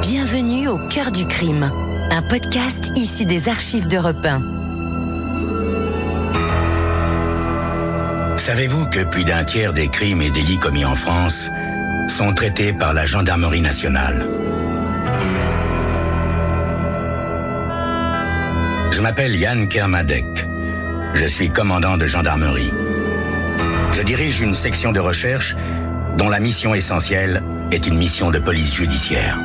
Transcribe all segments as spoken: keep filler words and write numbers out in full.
Bienvenue au cœur du crime, un podcast issu des archives d'Europe un. Savez-vous que plus d'un tiers des crimes et délits commis en France sont traités par la gendarmerie nationale? Je m'appelle Yann Kermadec. Je suis commandant de gendarmerie. Je dirige une section de recherche dont la mission essentielle est une mission de police judiciaire.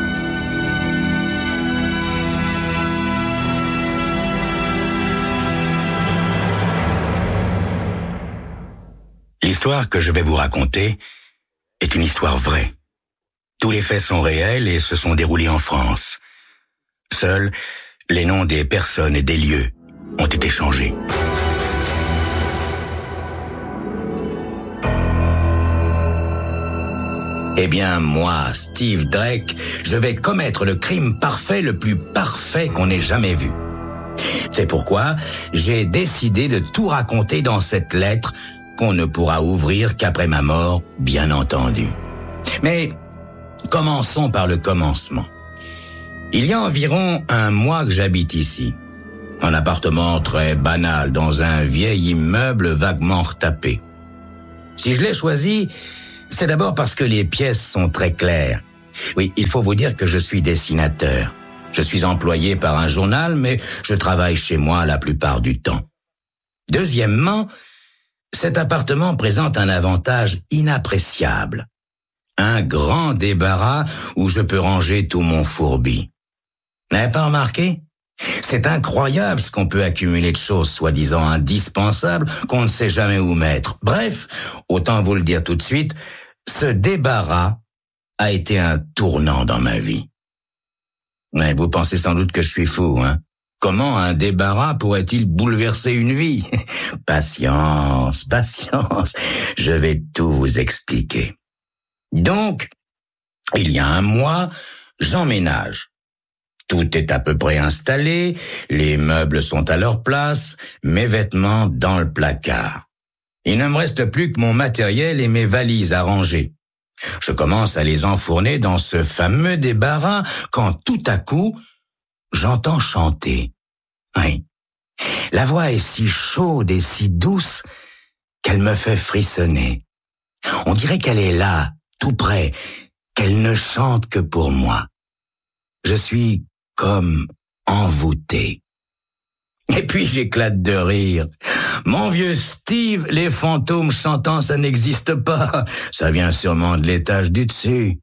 L'histoire que je vais vous raconter est une histoire vraie. Tous les faits sont réels et se sont déroulés en France. Seuls les noms des personnes et des lieux ont été changés. Eh bien, moi, Steve Drake, je vais commettre le crime parfait, le plus parfait qu'on ait jamais vu. C'est pourquoi j'ai décidé de tout raconter dans cette lettre qu'on ne pourra ouvrir qu'après ma mort, bien entendu. Mais commençons par le commencement. Il y a environ un mois que j'habite ici. Un appartement très banal dans un vieil immeuble vaguement retapé. Si je l'ai choisi, c'est d'abord parce que les pièces sont très claires. Oui, il faut vous dire que je suis dessinateur. Je suis employé par un journal, mais je travaille chez moi la plupart du temps. Deuxièmement, cet appartement présente un avantage inappréciable. Un grand débarras où je peux ranger tout mon fourbi. N'avez pas remarqué? C'est incroyable ce qu'on peut accumuler de choses soi-disant indispensables qu'on ne sait jamais où mettre. Bref, autant vous le dire tout de suite, ce débarras a été un tournant dans ma vie. Mais vous pensez sans doute que je suis fou, hein? Comment un débarras pourrait-il bouleverser une vie? Patience, patience, je vais tout vous expliquer. Donc, il y a un mois, j'emménage. Tout est à peu près installé, les meubles sont à leur place, mes vêtements dans le placard. Il ne me reste plus que mon matériel et mes valises à ranger. Je commence à les enfourner dans ce fameux débarras quand tout à coup, j'entends chanter. Oui. La voix est si chaude et si douce qu'elle me fait frissonner. On dirait qu'elle est là, tout près, qu'elle ne chante que pour moi. Je suis comme envoûté. Et puis j'éclate de rire. Mon vieux Steve, les fantômes chantant, ça n'existe pas. Ça vient sûrement de l'étage du dessus.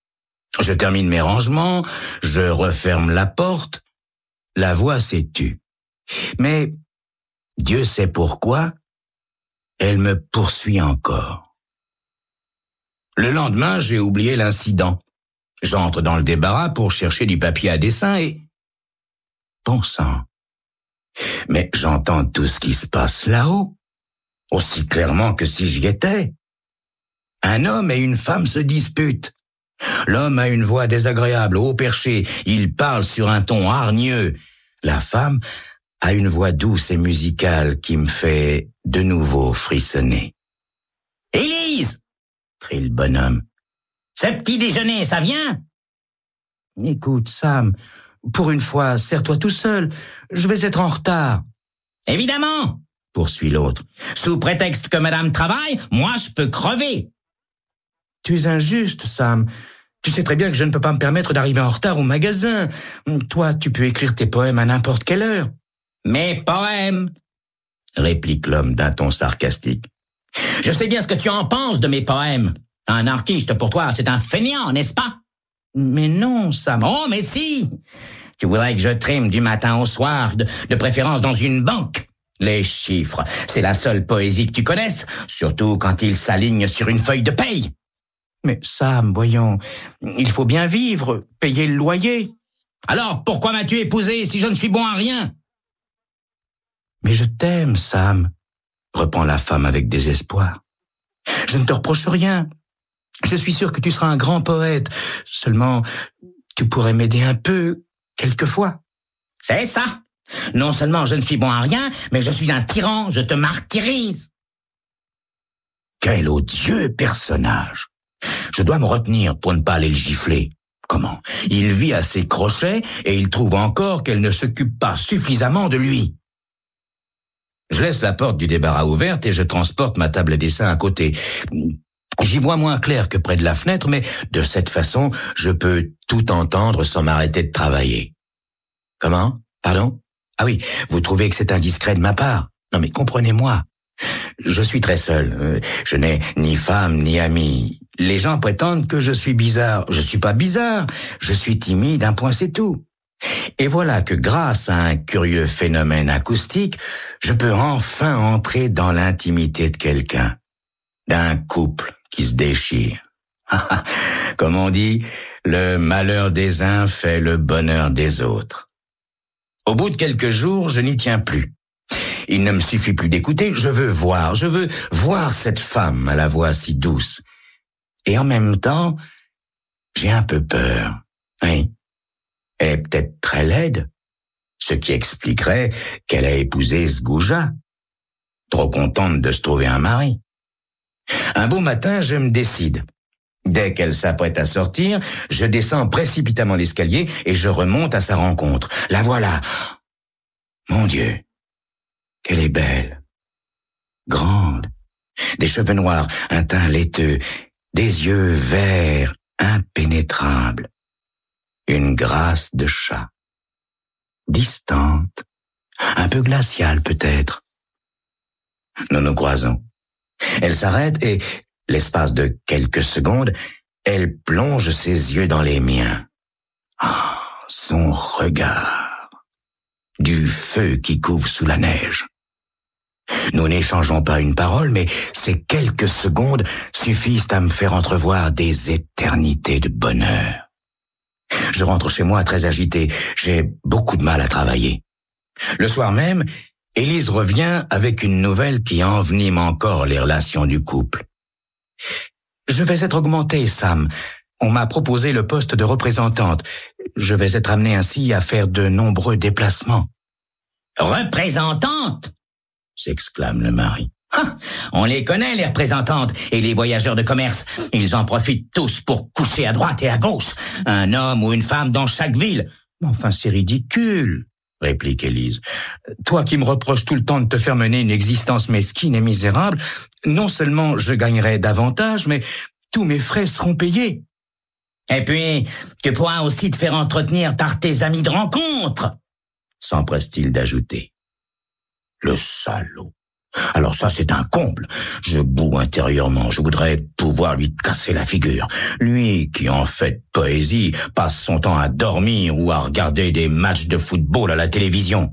Je termine mes rangements, je referme la porte. La voix s'est tue. Mais Dieu sait pourquoi, elle me poursuit encore. Le lendemain, j'ai oublié l'incident. J'entre dans le débarras pour chercher du papier à dessin et... Bon sang. Mais j'entends tout ce qui se passe là-haut, aussi clairement que si j'y étais. Un homme et une femme se disputent. L'homme a une voix désagréable, haut perché, il parle sur un ton hargneux. La femme a une voix douce et musicale qui me fait de nouveau frissonner. « Élise !» crie le bonhomme. « Ce petit déjeuner, ça vient ?» « Écoute, Sam, pour une fois, serre-toi tout seul. Je vais être en retard. »« Évidemment !» poursuit l'autre. « Sous prétexte que madame travaille, moi je peux crever. »« Tu es injuste, Sam. Tu sais très bien que je ne peux pas me permettre d'arriver en retard au magasin. Toi, tu peux écrire tes poèmes à n'importe quelle heure. »« Mes poèmes !» réplique l'homme d'un ton sarcastique. « Je sais bien ce que tu en penses de mes poèmes. Un artiste, pour toi, c'est un fainéant, n'est-ce pas? »« Mais non, Sam. »« Oh, mais si ! Tu voudrais que je trime du matin au soir, de, de préférence dans une banque. Les chiffres, c'est la seule poésie que tu connaisses, surtout quand ils s'alignent sur une feuille de paye. »« Mais Sam, voyons, il faut bien vivre, payer le loyer. »« Alors, pourquoi m'as-tu épousé si je ne suis bon à rien ?»« Mais je t'aime, Sam, » reprend la femme avec désespoir. « Je ne te reproche rien. Je suis sûr que tu seras un grand poète. Seulement, tu pourrais m'aider un peu, quelquefois. »« C'est ça. Non seulement je ne suis bon à rien, mais je suis un tyran, je te martyrise. » Quel odieux personnage. Je dois me retenir pour ne pas aller le gifler. Comment? Il vit à ses crochets et il trouve encore qu'elle ne s'occupe pas suffisamment de lui. Je laisse la porte du débarras ouverte et je transporte ma table à dessin à côté. J'y vois moins clair que près de la fenêtre, mais de cette façon, je peux tout entendre sans m'arrêter de travailler. Comment? Pardon? Ah oui, vous trouvez que c'est indiscret de ma part? Non mais comprenez-moi. Je suis très seul. Je n'ai ni femme ni ami. Les gens prétendent que je suis bizarre. Je suis pas bizarre. Je suis timide, un point c'est tout. Et voilà que grâce à un curieux phénomène acoustique, je peux enfin entrer dans l'intimité de quelqu'un, d'un couple qui se déchire. Comme on dit, le malheur des uns fait le bonheur des autres. Au bout de quelques jours, je n'y tiens plus. Il ne me suffit plus d'écouter, je veux voir, je veux voir cette femme à la voix si douce. Et en même temps, j'ai un peu peur. Oui. Elle est peut-être très laide, ce qui expliquerait qu'elle a épousé ce goujat, trop contente de se trouver un mari. Un beau matin, je me décide. Dès qu'elle s'apprête à sortir, je descends précipitamment l'escalier et je remonte à sa rencontre. La voilà. Mon Dieu, qu'elle est belle, grande, des cheveux noirs, un teint laiteux, des yeux verts, impénétrables. Une grâce de chat, distante, un peu glaciale peut-être. Nous nous croisons. Elle s'arrête et, l'espace de quelques secondes, elle plonge ses yeux dans les miens. Ah, son regard, du feu qui couvre sous la neige. Nous n'échangeons pas une parole, mais ces quelques secondes suffisent à me faire entrevoir des éternités de bonheur. Je rentre chez moi très agité. J'ai beaucoup de mal à travailler. Le soir même, Élise revient avec une nouvelle qui envenime encore les relations du couple. Je vais être augmentée, Sam. On m'a proposé le poste de représentante. Je vais être amenée ainsi à faire de nombreux déplacements. Représentante? S'exclame le mari. Ah, on les connaît, les représentantes et les voyageurs de commerce. Ils en profitent tous pour coucher à droite et à gauche. Un homme ou une femme dans chaque ville. Enfin, c'est ridicule, réplique Élise. Toi qui me reproches tout le temps de te faire mener une existence mesquine et misérable, non seulement je gagnerai davantage, mais tous mes frais seront payés. Et puis, tu pourras aussi te faire entretenir par tes amis de rencontre, s'empresse-t-il d'ajouter. Le salaud. Alors ça, c'est un comble. Je boue intérieurement. Je voudrais pouvoir lui casser la figure. Lui, qui en fait poésie, passe son temps à dormir ou à regarder des matchs de football à la télévision.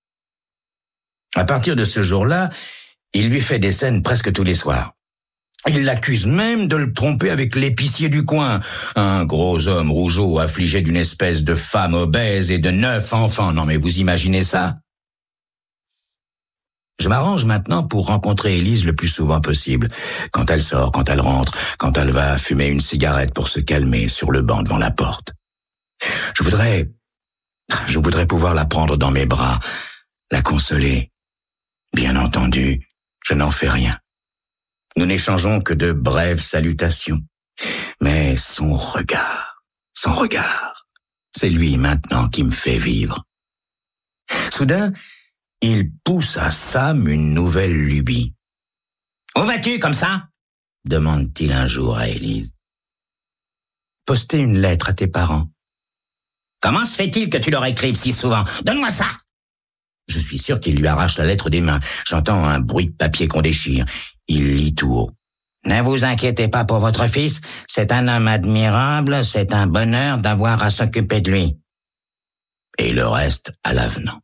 À partir de ce jour-là, il lui fait des scènes presque tous les soirs. Il l'accuse même de le tromper avec l'épicier du coin, un gros homme rougeau affligé d'une espèce de femme obèse et de neuf enfants. Non mais vous imaginez ça? Je m'arrange maintenant pour rencontrer Élise le plus souvent possible. Quand elle sort, quand elle rentre, quand elle va fumer une cigarette pour se calmer sur le banc devant la porte. Je voudrais, je voudrais pouvoir la prendre dans mes bras, la consoler. Bien entendu, je n'en fais rien. Nous n'échangeons que de brèves salutations. Mais son regard, son regard, c'est lui maintenant qui me fait vivre. Soudain, il pousse à Sam une nouvelle lubie. « Où vas-tu comme ça ?» demande-t-il un jour à Élise. « Poster une lettre à tes parents. »« Comment se fait-il que tu leur écrives si souvent? Donne-moi ça !» Je suis sûr qu'il lui arrache la lettre des mains. J'entends un bruit de papier qu'on déchire. Il lit tout haut. « Ne vous inquiétez pas pour votre fils. C'est un homme admirable. C'est un bonheur d'avoir à s'occuper de lui. » Et le reste à l'avenant.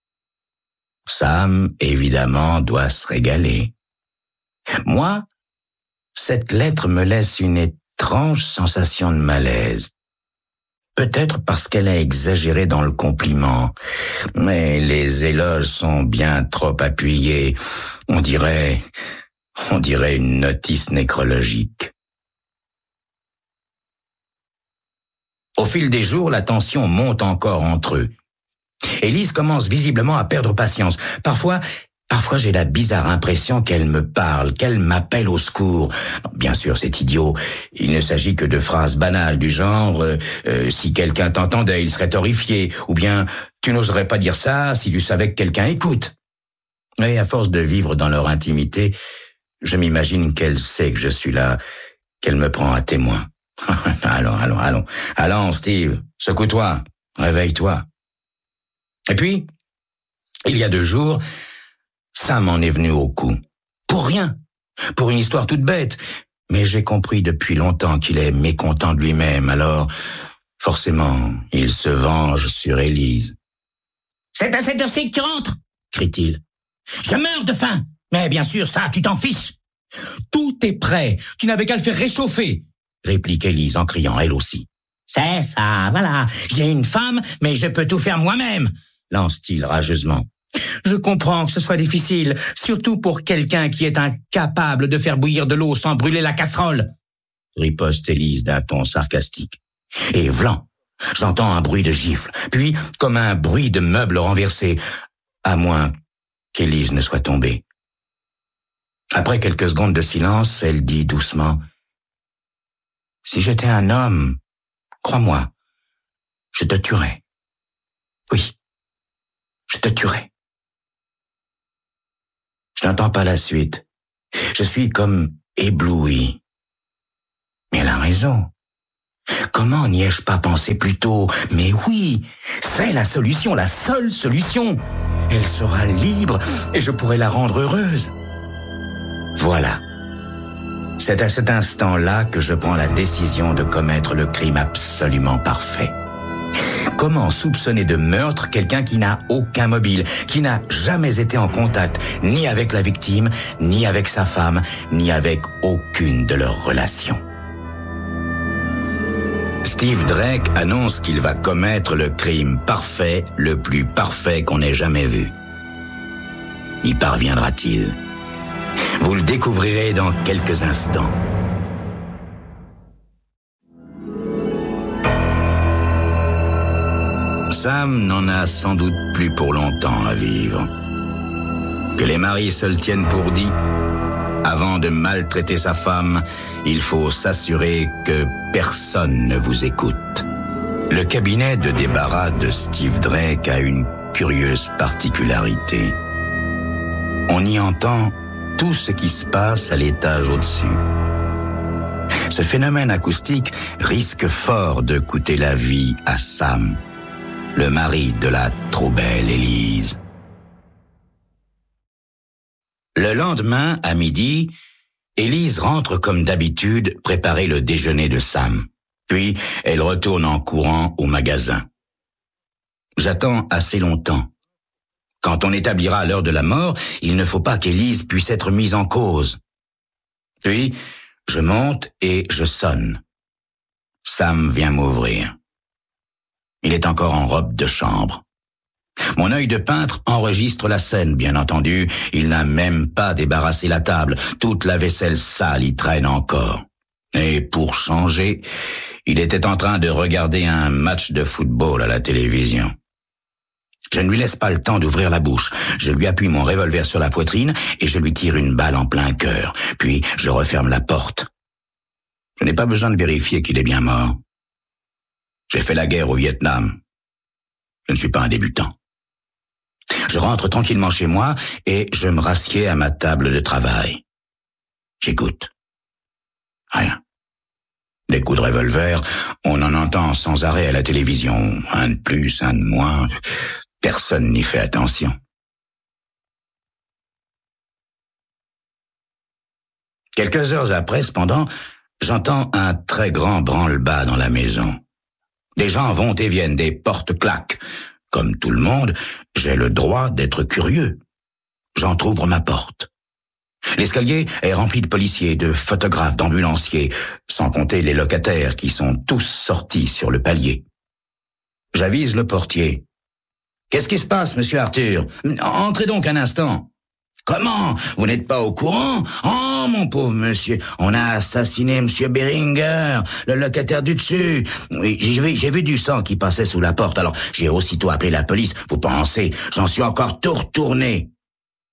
Sam, évidemment, doit se régaler. Moi, cette lettre me laisse une étrange sensation de malaise. Peut-être parce qu'elle a exagéré dans le compliment, mais les éloges sont bien trop appuyés. On dirait, on dirait une notice nécrologique. Au fil des jours, la tension monte encore entre eux. Élise commence visiblement à perdre patience. Parfois, Parfois, j'ai la bizarre impression qu'elle me parle, qu'elle m'appelle au secours. Bien sûr, c'est idiot. Il ne s'agit que de phrases banales du genre euh, euh, « si quelqu'un t'entendait, il serait horrifié » ou bien « tu n'oserais pas dire ça si tu savais que quelqu'un écoute ». Et à force de vivre dans leur intimité, je m'imagine qu'elle sait que je suis là, qu'elle me prend à témoin. allons, allons, allons. Allons, Steve, secoue-toi, réveille-toi. Et puis, il y a deux jours, Sam en est venu au cou. Pour rien. Pour une histoire toute bête. Mais j'ai compris depuis longtemps qu'il est mécontent de lui-même, alors, forcément, il se venge sur Élise. « C'est à cette heure-ci que tu rentres !» crie-t-il. « Je meurs de faim !» « Mais bien sûr, ça, tu t'en fiches !»« Tout est prêt, tu n'avais qu'à le faire réchauffer !» réplique Élise en criant elle aussi. « C'est ça, voilà, j'ai une femme, mais je peux tout faire moi-même !» lance-t-il rageusement. « Je comprends que ce soit difficile, surtout pour quelqu'un qui est incapable de faire bouillir de l'eau sans brûler la casserole !» riposte Élise d'un ton sarcastique. Et vlan, j'entends un bruit de gifle, puis comme un bruit de meubles renversés, à moins qu'Élise ne soit tombée. Après quelques secondes de silence, elle dit doucement « Si j'étais un homme, crois-moi, je te tuerais. Oui, je te tuerais. » Je n'entends pas la suite. Je suis comme ébloui. Mais elle a raison. Comment n'y ai-je pas pensé plus tôt? Mais oui, c'est la solution, la seule solution. Elle sera libre et je pourrai la rendre heureuse. Voilà. C'est à cet instant-là que je prends la décision de commettre le crime absolument parfait. Comment soupçonner de meurtre quelqu'un qui n'a aucun mobile, qui n'a jamais été en contact ni avec la victime, ni avec sa femme, ni avec aucune de leurs relations? Steve Drake annonce qu'il va commettre le crime parfait, le plus parfait qu'on ait jamais vu. Y parviendra-t-il? Vous le découvrirez dans quelques instants. Sam n'en a sans doute plus pour longtemps à vivre. Que les maris se le tiennent pour dit. Avant de maltraiter sa femme, il faut s'assurer que personne ne vous écoute. Le cabinet de débarras de Steve Drake a une curieuse particularité. On y entend tout ce qui se passe à l'étage au-dessus. Ce phénomène acoustique risque fort de coûter la vie à Sam, le mari de la trop belle Élise. Le lendemain, à midi, Élise rentre comme d'habitude préparer le déjeuner de Sam. Puis, elle retourne en courant au magasin. J'attends assez longtemps. Quand on établira l'heure de la mort, il ne faut pas qu'Élise puisse être mise en cause. Puis, je monte et je sonne. Sam vient m'ouvrir. Il est encore en robe de chambre. Mon œil de peintre enregistre la scène, bien entendu. Il n'a même pas débarrassé la table. Toute la vaisselle sale y traîne encore. Et pour changer, il était en train de regarder un match de football à la télévision. Je ne lui laisse pas le temps d'ouvrir la bouche. Je lui appuie mon revolver sur la poitrine et je lui tire une balle en plein cœur. Puis je referme la porte. Je n'ai pas besoin de vérifier qu'il est bien mort. J'ai fait la guerre au Vietnam. Je ne suis pas un débutant. Je rentre tranquillement chez moi et je me rassieds à ma table de travail. J'écoute. Rien. Des coups de revolver, on en entend sans arrêt à la télévision. Un de plus, un de moins. Personne n'y fait attention. Quelques heures après, cependant, j'entends un très grand branle-bas dans la maison. Des gens vont et viennent, des portes claquent. Comme tout le monde, j'ai le droit d'être curieux. J'entr'ouvre ma porte. L'escalier est rempli de policiers, de photographes, d'ambulanciers, sans compter les locataires qui sont tous sortis sur le palier. J'avise le portier. « Qu'est-ce qui se passe, monsieur Arthur? Entrez donc un instant. »« Comment? Vous n'êtes pas au courant? Oh, mon pauvre monsieur, on a assassiné monsieur Beringer, le locataire du dessus. Oui, j'ai vu, j'ai vu du sang qui passait sous la porte, alors j'ai aussitôt appelé la police. Vous pensez, j'en suis encore tout retourné. »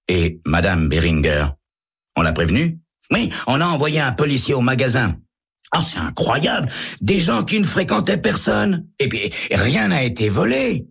Et Madame Beringer, on l'a prévenue? Oui, on a envoyé un policier au magasin. Ah, c'est incroyable! Des gens qui ne fréquentaient personne. Et puis, rien n'a été volé.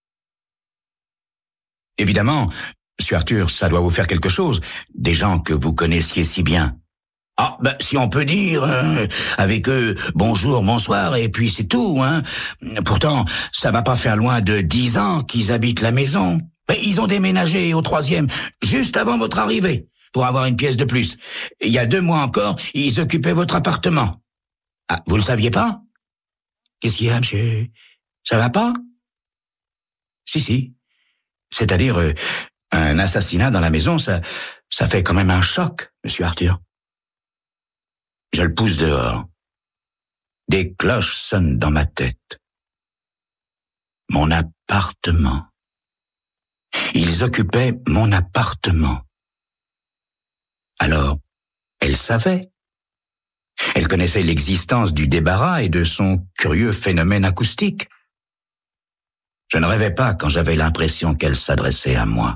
Évidemment, Monsieur Arthur, ça doit vous faire quelque chose. Des gens que vous connaissiez si bien. Ah, ben, si on peut dire, euh, avec eux, bonjour, bonsoir, et puis c'est tout, hein. Pourtant, ça va pas faire loin de dix ans qu'ils habitent la maison. Ben, ils ont déménagé au troisième, juste avant votre arrivée, pour avoir une pièce de plus. Il y a deux mois encore, ils occupaient votre appartement. Ah, vous le saviez pas? Qu'est-ce qu'il y a, monsieur? Ça va pas? Si, si. C'est-à-dire, euh, un assassinat dans la maison, ça, ça fait quand même un choc, Monsieur Arthur. Je le pousse dehors. Des cloches sonnent dans ma tête. Mon appartement. Ils occupaient mon appartement. Alors, elle savait. Elle connaissait l'existence du débarras et de son curieux phénomène acoustique. Je ne rêvais pas quand j'avais l'impression qu'elle s'adressait à moi.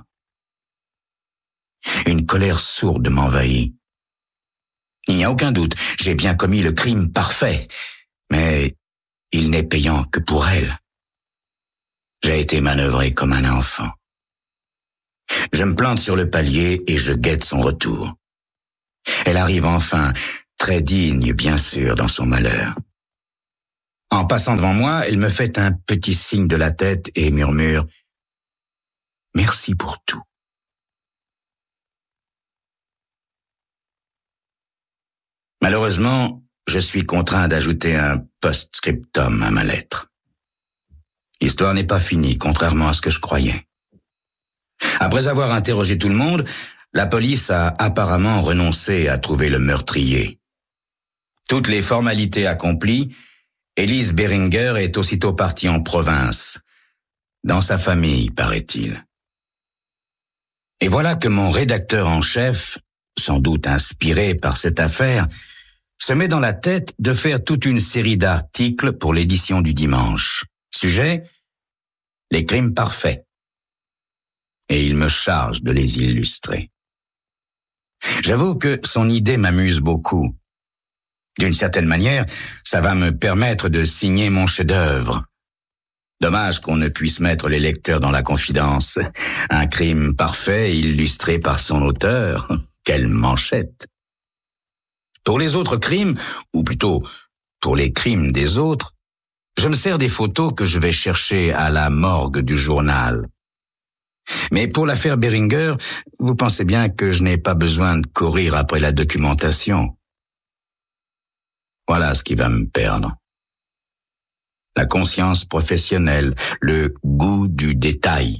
Une colère sourde m'envahit. Il n'y a aucun doute, j'ai bien commis le crime parfait, mais il n'est payant que pour elle. J'ai été manœuvré comme un enfant. Je me plante sur le palier et je guette son retour. Elle arrive enfin, très digne bien sûr dans son malheur. En passant devant moi, elle me fait un petit signe de la tête et murmure « Merci pour tout ». Malheureusement, je suis contraint d'ajouter un post-scriptum à ma lettre. L'histoire n'est pas finie, contrairement à ce que je croyais. Après avoir interrogé tout le monde, la police a apparemment renoncé à trouver le meurtrier. Toutes les formalités accomplies, Elise Beringer est aussitôt partie en province, dans sa famille, paraît-il. Et voilà que mon rédacteur en chef, sans doute inspiré par cette affaire, se met dans la tête de faire toute une série d'articles pour l'édition du dimanche. Sujet, les crimes parfaits. Et il me charge de les illustrer. J'avoue que son idée m'amuse beaucoup. D'une certaine manière, ça va me permettre de signer mon chef-d'œuvre. Dommage qu'on ne puisse mettre les lecteurs dans la confidence. Un crime parfait illustré par son auteur. Quelle manchette! Pour les autres crimes, ou plutôt pour les crimes des autres, je me sers des photos que je vais chercher à la morgue du journal. Mais pour l'affaire Beringer, vous pensez bien que je n'ai pas besoin de courir après la documentation. Voilà ce qui va me perdre. La conscience professionnelle, le goût du détail.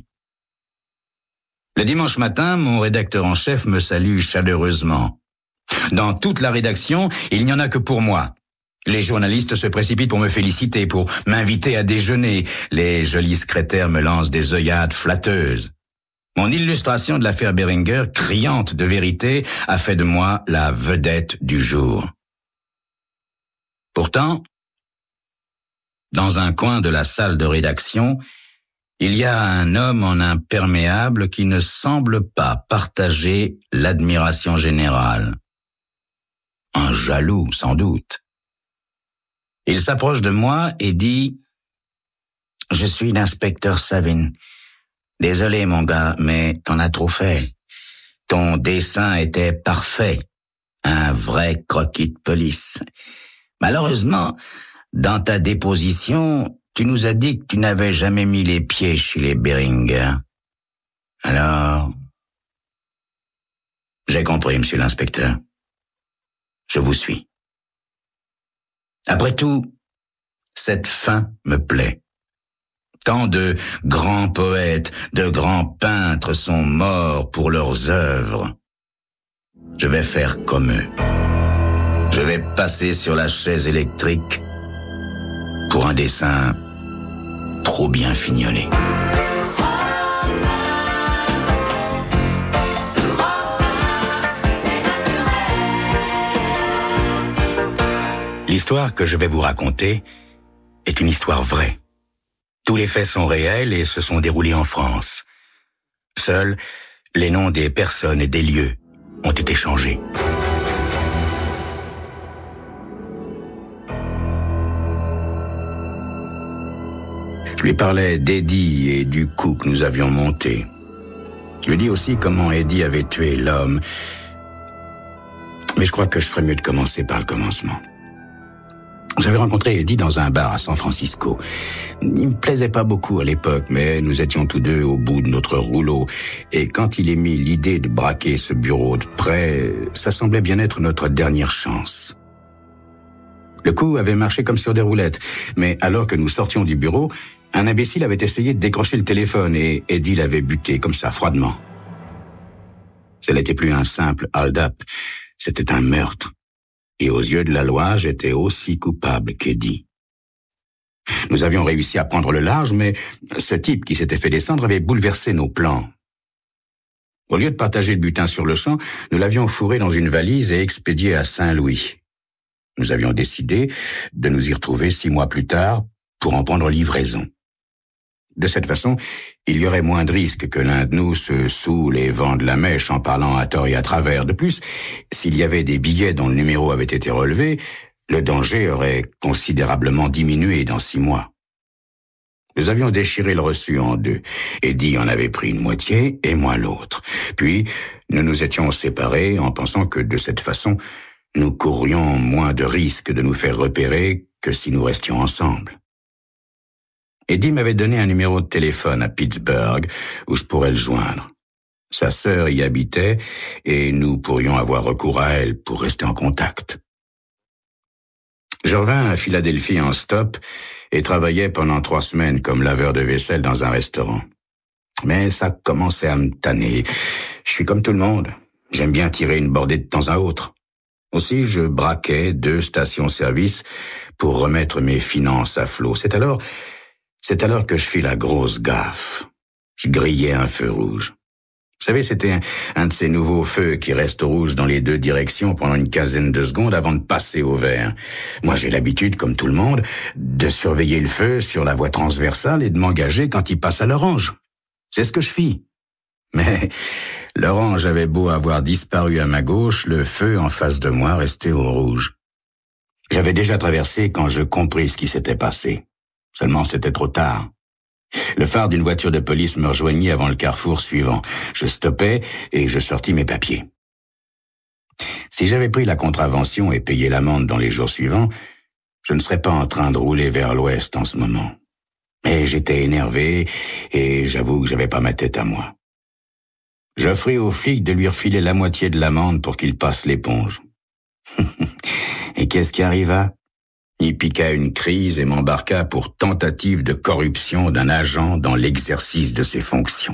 Le dimanche matin, mon rédacteur en chef me salue chaleureusement. Dans toute la rédaction, il n'y en a que pour moi. Les journalistes se précipitent pour me féliciter, pour m'inviter à déjeuner. Les jolis secrétaires me lancent des œillades flatteuses. Mon illustration de l'affaire Beringer, criante de vérité, a fait de moi la vedette du jour. Pourtant, dans un coin de la salle de rédaction, il y a un homme en imperméable qui ne semble pas partager l'admiration générale. Un jaloux, sans doute. Il s'approche de moi et dit « Je suis l'inspecteur Savin. Désolé, mon gars, mais t'en as trop fait. Ton dessin était parfait. Un vrai croquis de police. Malheureusement, dans ta déposition, tu nous as dit que tu n'avais jamais mis les pieds chez les Beringer. Alors... » J'ai compris, monsieur l'inspecteur. Je vous suis. Après tout, cette fin me plaît. Tant de grands poètes, de grands peintres sont morts pour leurs œuvres. Je vais faire comme eux. Je vais passer sur la chaise électrique pour un dessin trop bien fignolé. L'histoire que je vais vous raconter est une histoire vraie. Tous les faits sont réels et se sont déroulés en France. Seule, les noms des personnes et des lieux ont été changés. Je lui parlais d'Eddie et du coup que nous avions monté. Je lui dis aussi comment Eddie avait tué l'homme. Mais je crois que je ferais mieux de commencer par le commencement. J'avais rencontré Eddie dans un bar à San Francisco. Il me plaisait pas beaucoup à l'époque, mais nous étions tous deux au bout de notre rouleau. Et quand il émit l'idée de braquer ce bureau de près, ça semblait bien être notre dernière chance. Le coup avait marché comme sur des roulettes, mais alors que nous sortions du bureau, un imbécile avait essayé de décrocher le téléphone et Eddie l'avait buté comme ça, froidement. Ce n'était plus un simple hold-up, c'était un meurtre. Et aux yeux de la loi, j'étais aussi coupable qu'Eddie. Nous avions réussi à prendre le large, mais ce type qui s'était fait descendre avait bouleversé nos plans. Au lieu de partager le butin sur le champ, nous l'avions fourré dans une valise et expédié à Saint-Louis. Nous avions décidé de nous y retrouver six mois plus tard pour en prendre livraison. De cette façon, il y aurait moins de risques que l'un de nous se saoule et vende la mèche en parlant à tort et à travers. De plus, s'il y avait des billets dont le numéro avait été relevé, le danger aurait considérablement diminué dans six mois. Nous avions déchiré le reçu en deux. Eddie en avait pris une moitié et moi l'autre. Puis, nous nous étions séparés en pensant que de cette façon, nous courrions moins de risques de nous faire repérer que si nous restions ensemble. Eddie m'avait donné un numéro de téléphone à Pittsburgh où je pourrais le joindre. Sa sœur y habitait et nous pourrions avoir recours à elle pour rester en contact. Je revins à Philadelphie en stop et travaillais pendant trois semaines comme laveur de vaisselle dans un restaurant. Mais ça commençait à me tanner. Je suis comme tout le monde. J'aime bien tirer une bordée de temps à autre. Aussi, je braquais deux stations-service pour remettre mes finances à flot. C'est alors... C'est alors que je fis la grosse gaffe. Je grillais un feu rouge. Vous savez, c'était un, un de ces nouveaux feux qui restent rouges dans les deux directions pendant une quinzaine de secondes avant de passer au vert. Moi, j'ai l'habitude, comme tout le monde, de surveiller le feu sur la voie transversale et de m'engager quand il passe à l'orange. C'est ce que je fis. Mais l'orange avait beau avoir disparu à ma gauche, le feu en face de moi restait au rouge. J'avais déjà traversé quand je compris ce qui s'était passé. Seulement, c'était trop tard. Le phare d'une voiture de police me rejoignit avant le carrefour suivant. Je stoppais et je sortis mes papiers. Si j'avais pris la contravention et payé l'amende dans les jours suivants, je ne serais pas en train de rouler vers l'ouest en ce moment. Mais j'étais énervé et j'avoue que j'avais pas ma tête à moi. J'offris au flic de lui refiler la moitié de l'amende pour qu'il passe l'éponge. Et qu'est-ce qui arriva? Il piqua une crise et m'embarqua pour tentative de corruption d'un agent dans l'exercice de ses fonctions.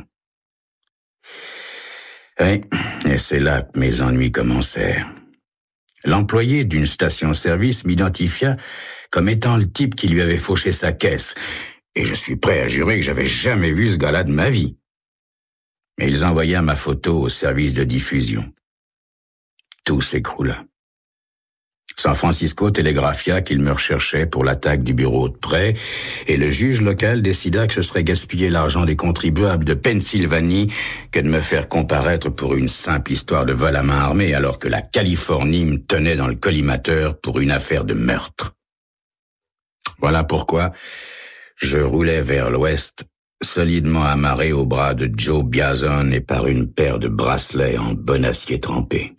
Oui, et c'est là que mes ennuis commencèrent. L'employé d'une station-service m'identifia comme étant le type qui lui avait fauché sa caisse, et je suis prêt à jurer que j'avais jamais vu ce gars-là de ma vie. Mais ils envoyèrent ma photo au service de diffusion. Tout s'écroula. San Francisco télégraphia qu'il me recherchait pour l'attaque du bureau de prêt et le juge local décida que ce serait gaspiller l'argent des contribuables de Pennsylvanie que de me faire comparaître pour une simple histoire de vol à main armée alors que la Californie me tenait dans le collimateur pour une affaire de meurtre. Voilà pourquoi je roulais vers l'ouest, solidement amarré au bras de Joe Biazon et par une paire de bracelets en bon acier trempé.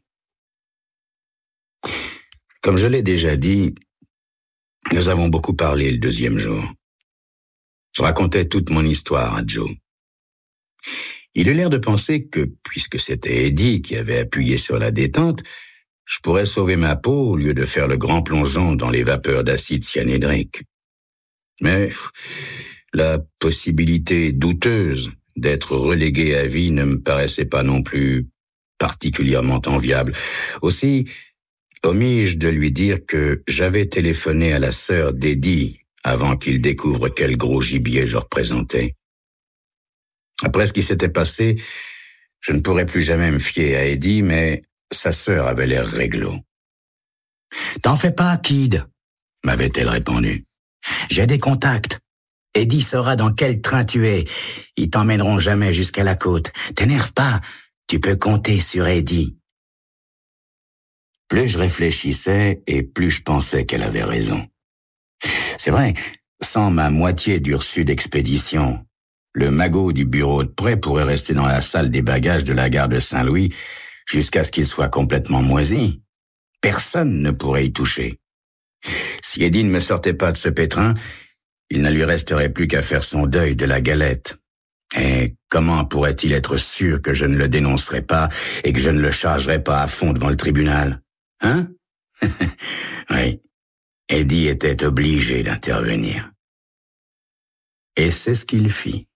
Comme je l'ai déjà dit, nous avons beaucoup parlé le deuxième jour. Je racontais toute mon histoire à Joe. Il eut l'air de penser que, puisque c'était Eddie qui avait appuyé sur la détente, je pourrais sauver ma peau au lieu de faire le grand plongeon dans les vapeurs d'acide cyanhydrique. Mais la possibilité douteuse d'être relégué à vie ne me paraissait pas non plus particulièrement enviable. Aussi, omis-je de lui dire que j'avais téléphoné à la sœur d'Eddie avant qu'il découvre quel gros gibier je représentais. Après ce qui s'était passé, je ne pourrais plus jamais me fier à Eddie, mais sa sœur avait l'air réglo. « T'en fais pas, Kid », m'avait-elle répondu. « J'ai des contacts. Eddie saura dans quel train tu es. Ils t'emmèneront jamais jusqu'à la côte. T'énerve pas. Tu peux compter sur Eddie. Plus je réfléchissais et plus je pensais qu'elle avait raison. C'est vrai, sans ma moitié du reçu d'expédition, le magot du bureau de prêt pourrait rester dans la salle des bagages de la gare de Saint-Louis jusqu'à ce qu'il soit complètement moisi. Personne ne pourrait y toucher. Si Eddie ne me sortait pas de ce pétrin, il ne lui resterait plus qu'à faire son deuil de la galette. Et comment pourrait-il être sûr que je ne le dénoncerais pas et que je ne le chargerais pas à fond devant le tribunal? Hein? Oui, Eddie était obligé d'intervenir. Et c'est ce qu'il fit.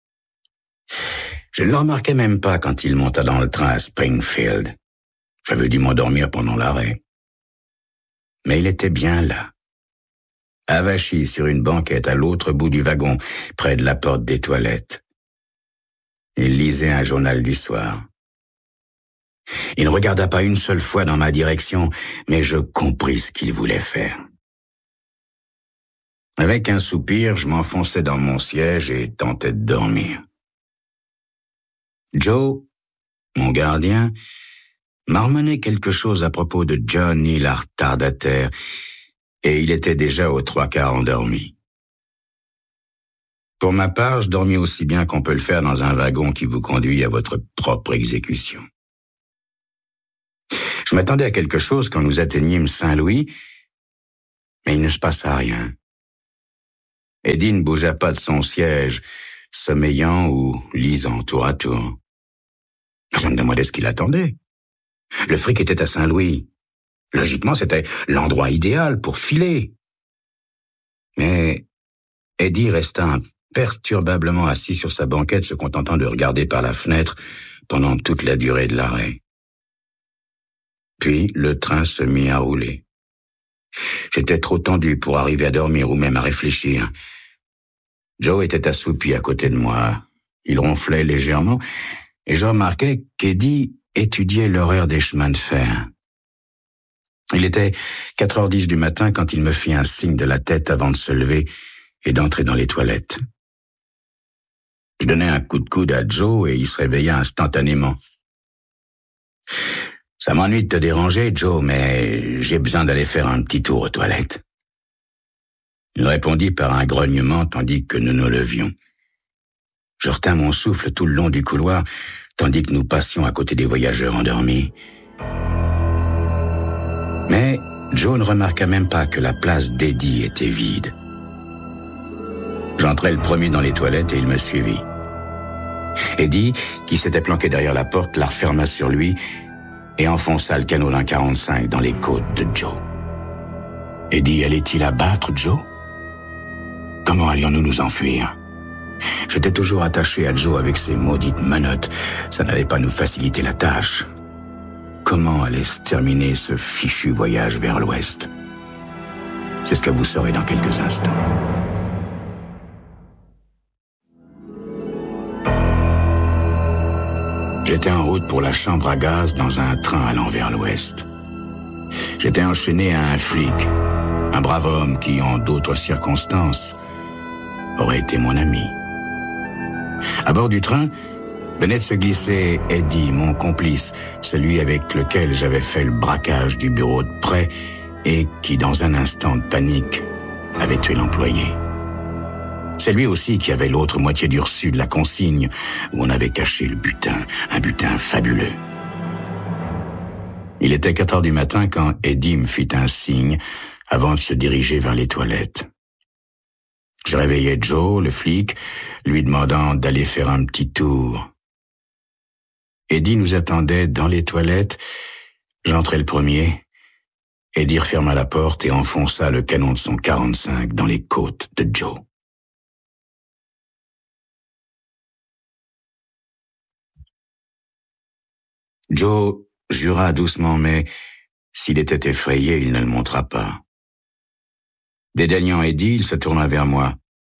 Je ne le remarquai même pas quand il monta dans le train à Springfield. J'avais dû m'endormir pendant l'arrêt. Mais il était bien là, avachi sur une banquette à l'autre bout du wagon, près de la porte des toilettes. Il lisait un journal du soir. Il ne regarda pas une seule fois dans ma direction, mais je compris ce qu'il voulait faire. Avec un soupir, je m'enfonçai dans mon siège et tentai de dormir. Joe, mon gardien, marmonnait quelque chose à propos de Johnny la retardataire, et il était déjà aux trois quarts endormi. Pour ma part, je dormis aussi bien qu'on peut le faire dans un wagon qui vous conduit à votre propre exécution. Je m'attendais à quelque chose quand nous atteignîmes Saint-Louis, mais il ne se passa rien. Eddie ne bougea pas de son siège, sommeillant ou lisant tour à tour. Je me demandais ce qu'il attendait. Le fric était à Saint-Louis. Logiquement, c'était l'endroit idéal pour filer. Mais Eddie resta imperturbablement assis sur sa banquette, se contentant de regarder par la fenêtre pendant toute la durée de l'arrêt. Puis le train se mit à rouler. J'étais trop tendu pour arriver à dormir ou même à réfléchir. Joe était assoupi à côté de moi. Il ronflait légèrement et je remarquai qu'Eddie étudiait l'horaire des chemins de fer. Il était quatre heures dix du matin quand il me fit un signe de la tête avant de se lever et d'entrer dans les toilettes. Je donnai un coup de coude à Joe et il se réveilla instantanément. « Ça m'ennuie de te déranger, Joe, mais j'ai besoin d'aller faire un petit tour aux toilettes. » Il répondit par un grognement tandis que nous nous levions. Je retins mon souffle tout le long du couloir, tandis que nous passions à côté des voyageurs endormis. Mais Joe ne remarqua même pas que la place d'Eddie était vide. J'entrai le premier dans les toilettes et il me suivit. Eddie, qui s'était planqué derrière la porte, la referma sur lui et enfonça le canot d'un quarante-cinq dans les côtes de Joe. Eddie allait-il abattre Joe? Comment allions-nous nous enfuir? J'étais toujours attaché à Joe avec ses maudites menottes. Ça n'allait pas nous faciliter la tâche. Comment allait se terminer ce fichu voyage vers l'ouest? C'est ce que vous saurez dans quelques instants. J'étais en route pour la chambre à gaz dans un train allant vers l'ouest. J'étais enchaîné à un flic, un brave homme qui, en d'autres circonstances, aurait été mon ami. À bord du train, venait de se glisser Eddie, mon complice, celui avec lequel j'avais fait le braquage du bureau de prêt et qui, dans un instant de panique, avait tué l'employé. C'est lui aussi qui avait l'autre moitié du reçu de la consigne où on avait caché le butin, un butin fabuleux. Il était quatre heures du matin quand Eddie me fit un signe avant de se diriger vers les toilettes. Je réveillai Joe, le flic, lui demandant d'aller faire un petit tour. Eddie nous attendait dans les toilettes. J'entrai le premier. Eddie referma la porte et enfonça le canon de son quarante-cinq dans les côtes de Joe. Joe jura doucement, mais s'il était effrayé, il ne le montra pas. Dédaignant Eddie, il se tourna vers moi.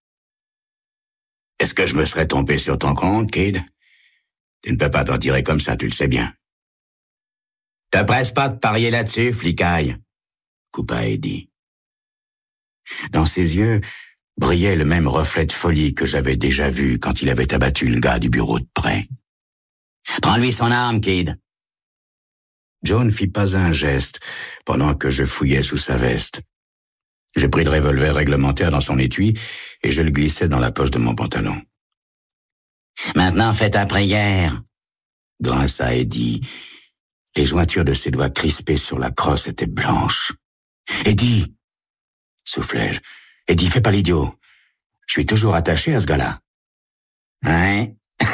« Est-ce que je me serais tombé sur ton compte, kid? Tu ne peux pas t'en tirer comme ça, tu le sais bien. »« Te presse pas de parier là-dessus, flicaille !» coupa Eddie. Dans ses yeux brillait le même reflet de folie que j'avais déjà vu quand il avait abattu le gars du bureau de prêt. Prends-lui son arme, Kid. Joe ne fit pas un geste pendant que je fouillais sous sa veste. Je pris le revolver réglementaire dans son étui et je le glissai dans la poche de mon pantalon. Maintenant, fais ta prière. Grinça Eddie. Les jointures de ses doigts crispés sur la crosse étaient blanches. « Eddie !» soufflai-je. « Eddie, fais pas l'idiot. Je suis toujours attaché à ce gars-là. » Hein?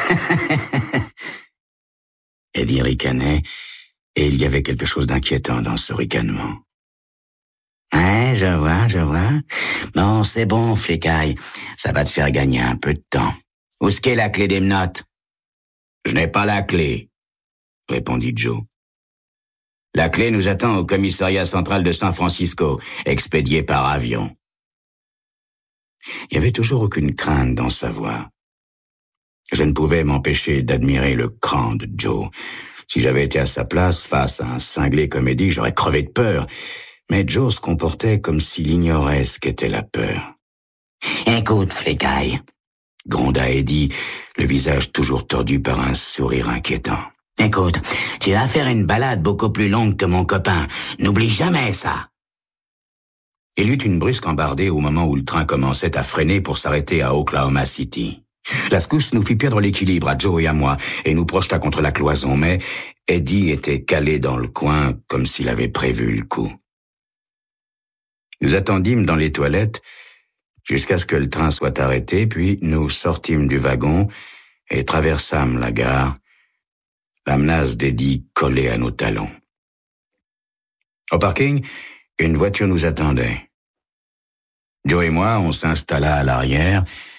Eddie ricanait, et il y avait quelque chose d'inquiétant dans ce ricanement. Ouais, je vois, je vois. Bon, c'est bon, flicaille. Ça va te faire gagner un peu de temps. Où est-ce qu'est la clé des menottes? Je n'ai pas la clé, répondit Joe. La clé nous attend au commissariat central de San Francisco, expédiée par avion. Il n'y avait toujours aucune crainte dans sa voix. Je ne pouvais m'empêcher d'admirer le cran de Joe. Si j'avais été à sa place, face à un cinglé comme Eddie, j'aurais crevé de peur. Mais Joe se comportait comme s'il ignorait ce qu'était la peur. « Écoute, flicaille !» gronda Eddie, le visage toujours tordu par un sourire inquiétant. « Écoute, tu vas faire une balade beaucoup plus longue que mon copain. N'oublie jamais ça !» Il y eut une brusque embardée au moment où le train commençait à freiner pour s'arrêter à Oklahoma City. La secousse nous fit perdre l'équilibre à Joe et à moi et nous projeta contre la cloison, mais Eddie était calé dans le coin comme s'il avait prévu le coup. Nous attendîmes dans les toilettes jusqu'à ce que le train soit arrêté, puis nous sortîmes du wagon et traversâmes la gare, la menace d'Eddie collée à nos talons. Au parking, une voiture nous attendait. Joe et moi, on s'installa à l'arrière